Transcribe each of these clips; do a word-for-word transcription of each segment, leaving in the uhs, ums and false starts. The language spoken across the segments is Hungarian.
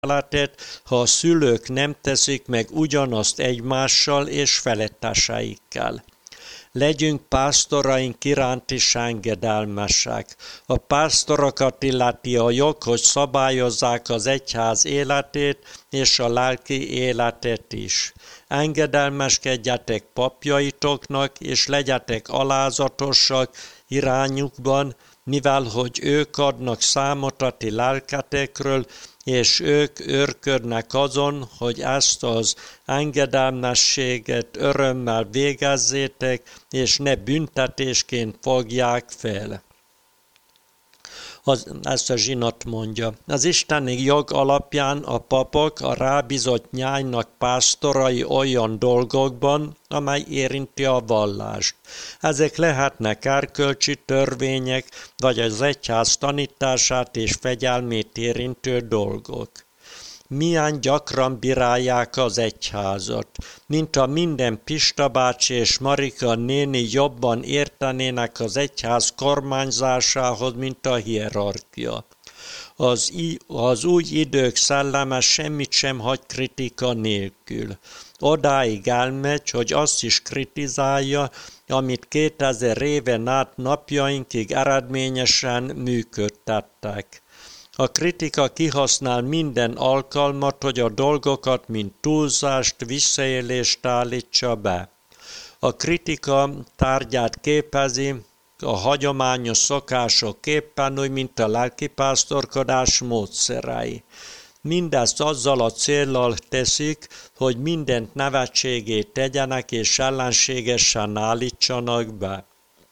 tiszteletét, ha a szülők nem teszik meg ugyanazt egymással és feletteseinkkel. Legyünk pásztoraink iránt is engedelmesek. A pásztorokat illeti a jog, hogy szabályozzák az egyház életét és a lelki életet is. Engedelmeskedjetek papjaitoknak, és legyetek alázatosak irányukban, mivel hogy ők adnak számot a ti lelketekről, és ők őrködnek azon, hogy ezt az engedelmességet örömmel végezzétek, és ne büntetésként fogják fel. Az, ezt a zsinat mondja. Az isteni jog alapján a papok a rábízott nyájnak pásztorai olyan dolgokban, amely érinti a vallást. Ezek lehetnek erkölcsi törvények, vagy az egyház tanítását és fegyelmét érintő dolgok. Milyen gyakran bírálják az egyházat, mint a minden Pista bácsi és Marika néni jobban értenének az egyház kormányzásához, mint a hierarchia. Az, az új idők szelleme semmit sem hagy kritika nélkül. Odáig elmegy, hogy azt is kritizálja, amit kétezer éven át napjainkig eredményesen működtettek. A kritika kihasznál minden alkalmat, hogy a dolgokat, mint túlzást, visszaélést állítsa be. A kritika tárgyát képezi a hagyományos szokások képpen, úgy, mint a lelkipásztorkodás módszerei. Mindezt azzal a céllal teszik, hogy mindent nevetségét tegyenek és ellenségesen állítsanak be.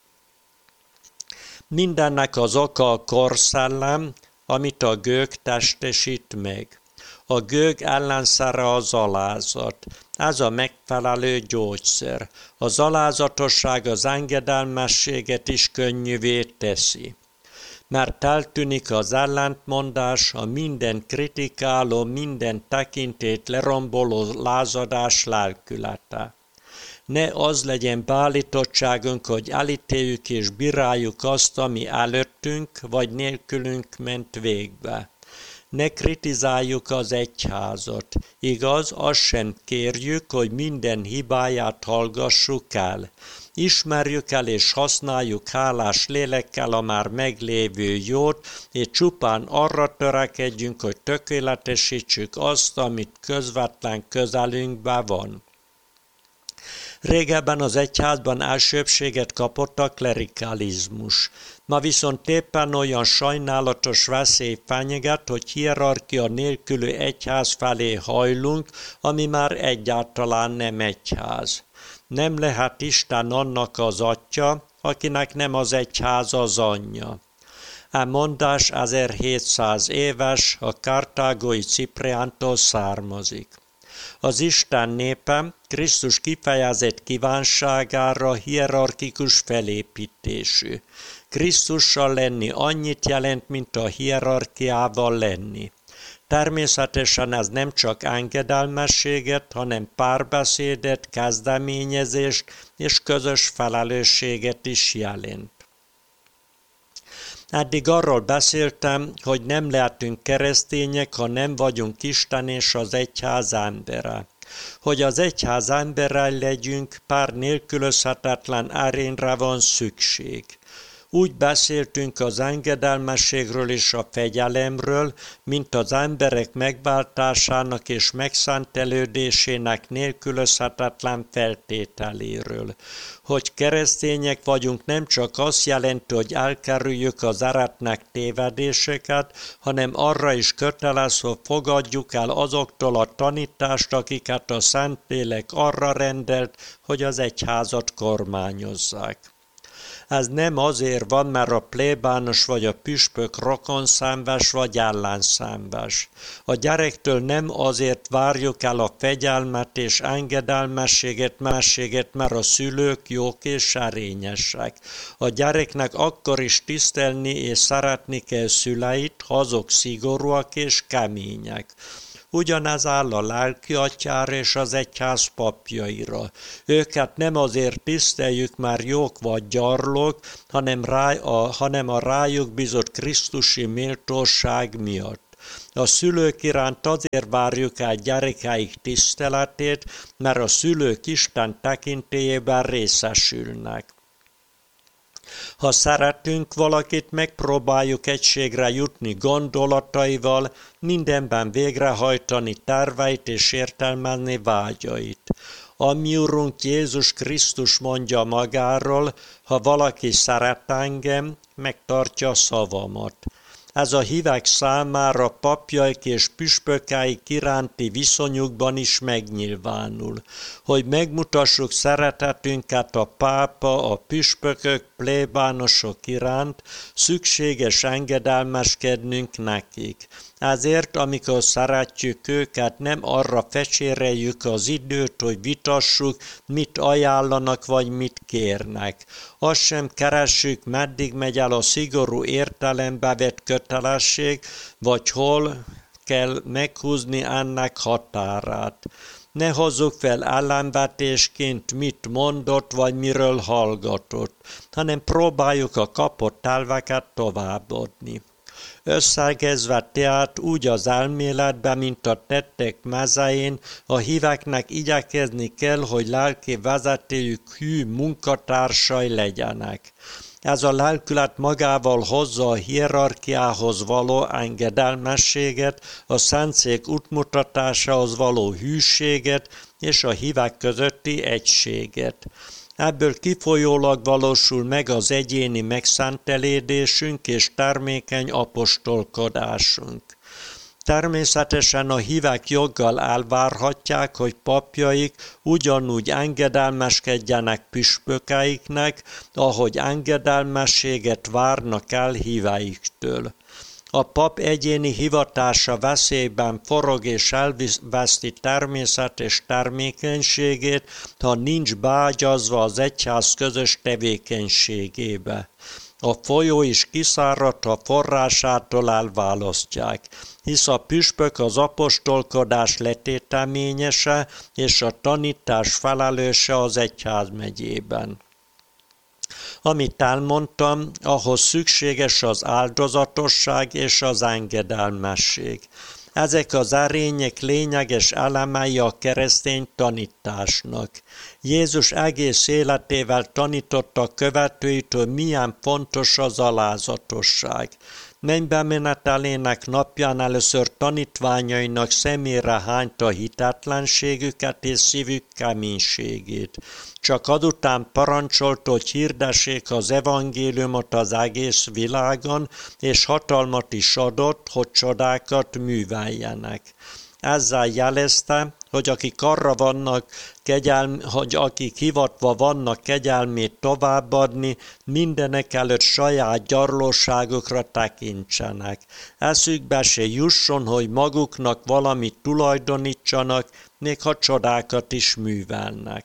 Mindennek az oka a korszellem, amit a gőg testesít meg. A gőg ellenszere az alázat. Ez a megfelelő gyógyszer. Az alázatosság az engedelmességet is könnyűvé teszi. Mert eltűnik az ellentmondás, a minden kritikáló, minden tekintét leromboló lázadás lelkülete. Ne az legyen beállítottságunk, hogy elítéljük és bíráljuk azt, ami előttünk vagy nélkülünk ment végbe. Ne kritizáljuk az egyházat. Igaz, azt sem kérjük, hogy minden hibáját hallgassuk el. Ismerjük el és használjuk hálás lélekkel a már meglévő jót, és csupán arra törekedjünk, hogy tökéletesítsük azt, amit közvetlen közelünkben van. Régebben az egyházban elsőbbséget kapott a klerikalizmus. Ma viszont éppen olyan sajnálatos veszély fenyeget, hogy hierarchia nélküli egyház felé hajlunk, ami már egyáltalán nem egyház. Nem lehet Isten annak az atya, akinek nem az egyház az anyja. E mondás ezerhétszáz éves, a kartágói Cipriántól származik. Az Isten népe Krisztus kifejezett kívánságára hierarchikus felépítésű. Krisztussal lenni annyit jelent, mint a hierarchiával lenni. Természetesen ez nem csak engedelmességet, hanem párbeszédet, kezdeményezést és közös felelősséget is jelent. Eddig arról beszéltem, hogy nem lehetünk keresztények, ha nem vagyunk Isten és az egyház embere. Hogy az egyház emberrel legyünk, pár nélkülözhetetlen erényre van szükség. Úgy beszéltünk az engedelmességről és a fegyelemről, mint az emberek megváltásának és megszentelődésének nélkülözhetetlen feltételéről. Hogy keresztények vagyunk nem csak azt jelenti, hogy elkerüljük az eretnek tévedéseket, hanem arra is kötelez, hogy fogadjuk el azoktól a tanítást, akiket a Szentlélek arra rendelt, hogy az egyházat kormányozzák. Ez nem azért van, mert a plébános vagy a püspök rokonszenves vagy ellenszenves. A gyerektől nem azért várjuk el a fegyelmet és engedelmességet, mességet, mert a szülők jók és serényesek. A gyereknek akkor is tisztelni és szeretni kell szüleit, ha azok szigorúak és kemények. Ugyanez áll a lelkiatyára és az egyház papjaira. Őket nem azért tiszteljük, mert jók vagy gyarlók, hanem, rá, a, hanem a rájuk bizott krisztusi méltóság miatt. A szülők iránt azért várjuk el gyerekeik tiszteletét, mert a szülők Isten tekintélyében részesülnek. Ha szeretünk valakit, megpróbáljuk egységre jutni gondolataival, mindenben végrehajtani terveit és értelmezni vágyait. A mi Urunk Jézus Krisztus mondja magáról, ha valaki szeret engem, megtartja szavamat. Ez a hívek számára papjaik és püspökeik iránti viszonyukban is megnyilvánul, hogy megmutassuk szeretetünket a pápa, a püspökök, plébánosok iránt, szükséges engedelmeskednünk nekik. Ezért, amikor szeretjük őket, nem arra fecséreljük az időt, hogy vitassuk, mit ajánlanak, vagy mit kérnek. Azt sem keressük, meddig megy el a szigorú értelembe vett kötelesség, vagy hol kell meghúzni ennek határát. Ne hozzuk fel ellenvetésként, mit mondott, vagy miről hallgatott, hanem próbáljuk a kapott elveket továbbadni. Összegezve tehát úgy az elméletben, mint a tettek mezején, a híveknek igyekezni kell, hogy lelki vezetőjük hű munkatársai legyenek. Ez a lelkület magával hozza a hierarchiához való engedelmességet, a szentszék útmutatásához való hűséget és a hívek közötti egységet. Ebből kifolyólag valósul meg az egyéni megszentelődésünk és termékeny apostolkodásunk. Természetesen a hívek joggal elvárhatják, hogy papjaik ugyanúgy engedelmeskedjenek püspökeiknek, ahogy engedelmességet várnak el híveiktől. A pap egyéni hivatása veszélyben forog és elveszti természetes termékenységét, ha nincs beágyazva az egyház közös tevékenységébe. A folyó is kiszáradt, ha forrásától elválasztják, hisz a püspök az apostolkodás letéteményese és a tanítás felelőse az egyházmegyében. Amit elmondtam, ahhoz szükséges az áldozatosság és az engedelmesség. Ezek az erények lényeges elemei a keresztény tanításnak. Jézus egész életével tanította a követőit, hogy milyen fontos az alázatosság. Mennybe menetelének napján először tanítványainak szemére hányta hitetlenségüket és szívük keménységét. Csak azután parancsolt, hogy hirdessék az evangéliumot az egész világon, és hatalmat is adott, hogy csodákat műveljenek. Ezzel jelezte, hogy akik arra vannak, kegyelm, hogy akik hivatva vannak kegyelmét továbbadni, mindenek előtt saját gyarlóságukra tekintsenek. Eszükbe se jusson, hogy maguknak valamit tulajdonítsanak, még ha csodákat is művelnek.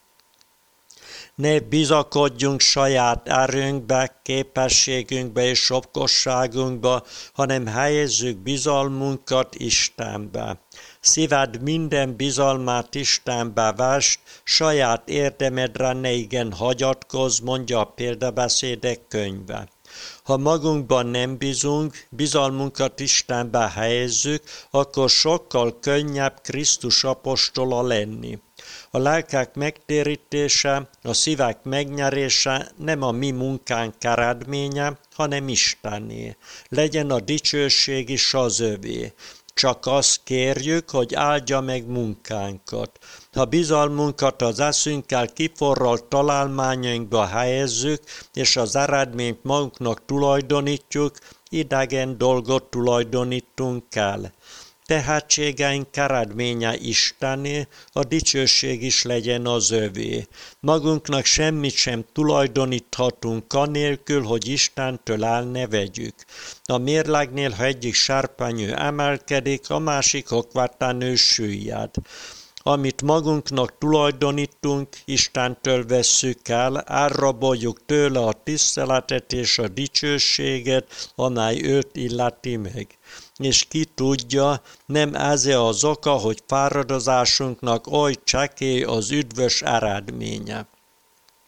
Ne bizakodjunk saját erőnkbe, képességünkbe és okosságunkba, hanem helyezzük bizalmunkat Istenbe. Szíved minden bizalmát Istenbe vesd, saját érdemedre ne igen hagyatkozz, mondja a Példabeszédek könyve. Ha magunkban nem bízunk, bizalmunkat Istenbe helyezzük, akkor sokkal könnyebb Krisztus apostola lenni. A lelkek megtérítése, a szívek megnyerése nem a mi munkánk eredménye, hanem Istené. Legyen a dicsőség is az övé. Csak azt kérjük, hogy áldja meg munkánkat. Ha bizalmunkat az eszünkkel kiforralt találmányainkba helyezzük, és az eredményt magunknak tulajdonítjuk, idegen dolgot tulajdonítunk el. Tehetségeink eredménye Istené, a dicsőség is legyen az övé. Magunknak semmit sem tulajdoníthatunk anélkül, hogy Istentől el ne vegyük. A mérlegnél, ha egyik serpenyő emelkedik, a másik okvetlenül süllyed. Amit magunknak tulajdonítunk, Istentől vesszük el, elraboljuk tőle a tiszteletet és a dicsőséget, amely őt illeti meg. És ki tudja, nem ez az oka, hogy fáradozásunknak oly csekély az üdvös eredménye.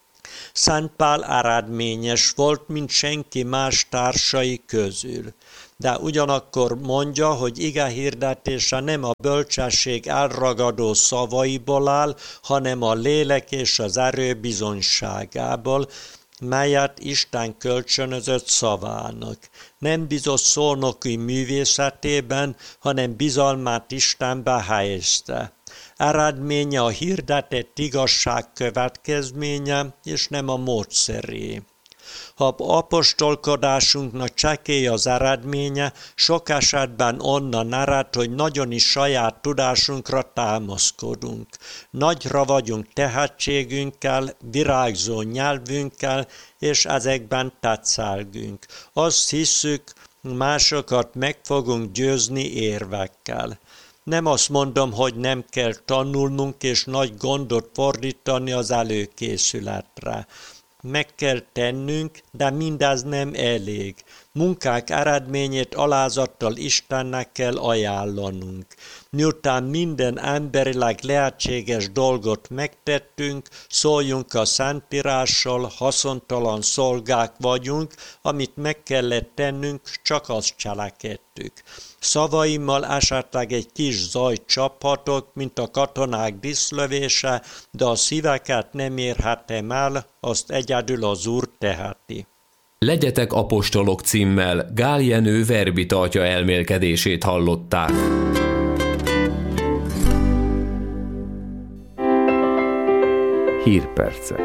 Szent Pál eredményes volt, mint senki más társai közül. de ugyanakkor mondja, hogy ige hirdetése nem a bölcsesség elragadó szavaiból áll, hanem a lélek és az erő bizonyságából, melyet Isten kölcsönözött szavának. Nem bizony szónoki művészetében, hanem bizalmát Istenbe helyezte. Eredménye a hirdetett igazság következménye, és nem a módszeré. Ha apostolkodásunknak csekély az eredménye, sok esetben onnan ered, hogy nagyon is saját tudásunkra támaszkodunk. Nagyra vagyunk tehetségünkkel, virágzó nyelvünkkel, és ezekben tetszelgünk. Azt hisszük, másokat meg fogunk győzni érvekkel. Nem azt mondom, hogy nem kell tanulnunk és nagy gondot fordítani az előkészületre. Meg kell tennünk, de mindez nem elég. Munkák eredményét alázattal Istennek kell ajánlanunk. Miután minden emberileg lehetséges dolgot megtettünk, szóljunk a Szentírással, haszontalan szolgák vagyunk, amit meg kellett tennünk, csak azt cselekedtük. Szavaimmal esetleg egy kis zajt csaphatok, mint a katonák díszlövése, de a szíveket nem érhetem el, azt egyedül az Úr teheti. Legyetek apostolok címmel Gál Jenő verbita atya elmélkedését hallották. Hírpercek.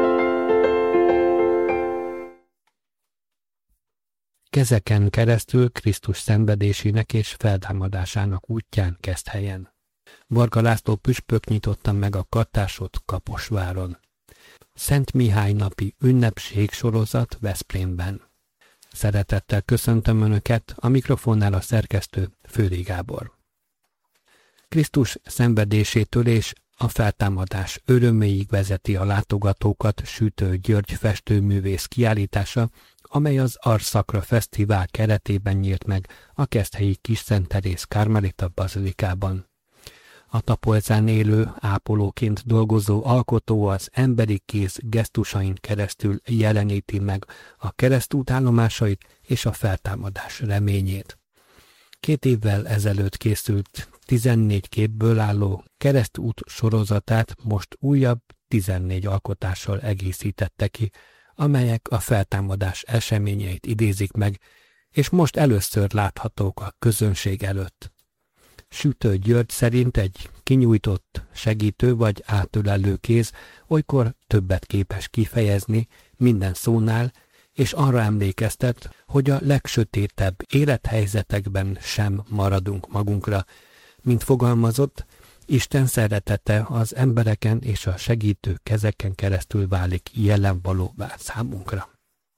Kezeken keresztül Krisztus szenvedésének és feltámadásának útján Keszthelyen. Varga László püspök nyitotta meg a kattársot Kaposváron. Szent Mihály napi ünnepség sorozat Veszprémben. Szeretettel köszöntöm Önöket, a mikrofonnál a szerkesztő Főri Gábor. Krisztus szenvedésétől és a feltámadás öröméig vezeti a látogatókat Sütő György festőművész kiállítása, amely az Arszakra Fesztivál keretében nyílt meg a keszthelyi Kisszent Teréz Karmelita bazilikában. A Tapolcán élő, ápolóként dolgozó alkotó az emberi kéz gesztusain keresztül jeleníti meg a keresztút állomásait és a feltámadás reményét. Két évvel ezelőtt készült tizennégy képből álló keresztút sorozatát most újabb tizennégy alkotással egészítette ki, amelyek a feltámadás eseményeit idézik meg, és most először láthatók a közönség előtt. Sütő György szerint egy kinyújtott, segítő vagy átölelő kéz olykor többet képes kifejezni minden szónál, és arra emlékeztet, hogy a legsötétebb élethelyzetekben sem maradunk magunkra. Mint fogalmazott, Isten szeretete az embereken és a segítő kezeken keresztül válik jelenvalóvá számunkra.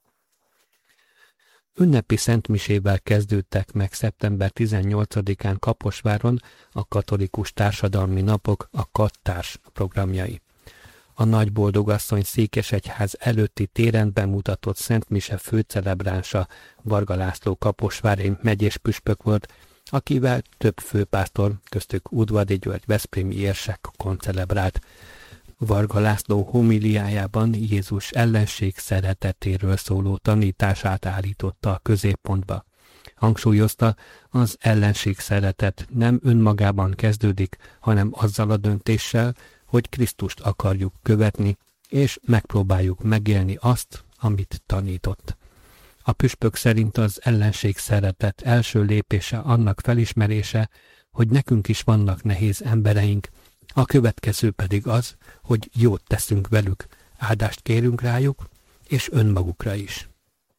Ünnepi szentmisével kezdődtek meg szeptember tizennyolcadikán Kaposváron a Katolikus Társadalmi Napok, a Kattárs programjai. A Nagyboldogasszony székesegyház előtti téren bemutatott szentmise főcelebránsa Varga László kaposvári megyés püspök volt, akivel több főpásztor, köztük Udvari György veszprémi érsek koncelebrált. Varga László homiliájában Jézus ellenség szeretetéről szóló tanítását állította a középpontba. Hangsúlyozta, az ellenség szeretet nem önmagában kezdődik, hanem azzal a döntéssel, hogy Krisztust akarjuk követni, és megpróbáljuk megélni azt, amit tanított. A püspök szerint az ellenség szeretet első lépése annak felismerése, hogy nekünk is vannak nehéz embereink, a következő pedig az, hogy jót teszünk velük, áldást kérünk rájuk, és önmagukra is.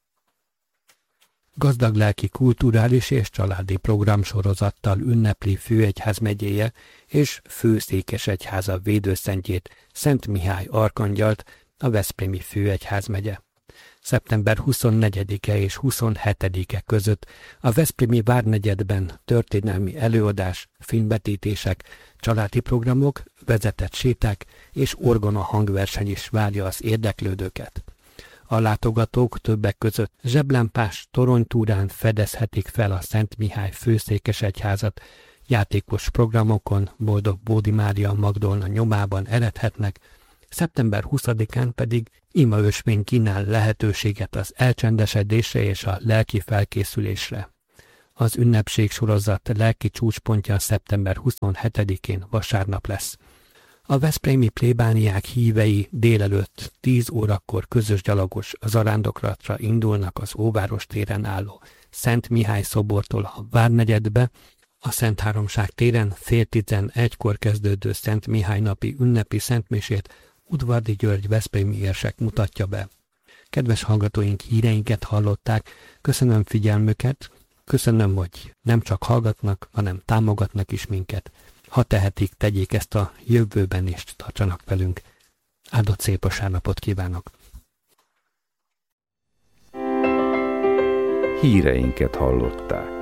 Gazdag lelki, kulturális és családi programsorozattal ünnepli főegyházmegyéje és főszékesegyháza védőszentjét, Szent Mihály arkangyalt, a veszprémi főegyházmegye. szeptember huszonnegyedike és huszonhetedike között a veszprémi várnegyedben történelmi előadás, filmvetítések, családi programok, vezetett séták és orgona hangverseny is várja az érdeklődőket. A látogatók többek között zseblámpás toronytúrán fedezhetik fel a Szent Mihály főszékesegyházat, játékos programokon Boldog Bódi Mária Magdolna nyomában eredhetnek, szeptember huszadikán pedig imaösvény kínál lehetőséget az elcsendesedésre és a lelki felkészülésre. Az ünnepség sorozat lelki csúcspontja szeptember huszonhetedikén vasárnap lesz. A veszprémi plébániák hívei délelőtt tíz órakor közös gyalogos zarándoklatra indulnak az Óváros téren álló Szent Mihály szobortól a Várnegyedbe, a Szent Háromság téren fél tizenegykor kezdődő Szent Mihály napi ünnepi szentmisét Udvardi György veszprémi érsek mutatja be. Kedves hallgatóink, híreinket hallották, köszönöm figyelmüket, köszönöm, hogy nem csak hallgatnak, hanem támogatnak is minket. Ha tehetik, tegyék ezt a jövőben is, tartsanak velünk. Áldott szép vasárnapot kívánok! Híreinket hallották.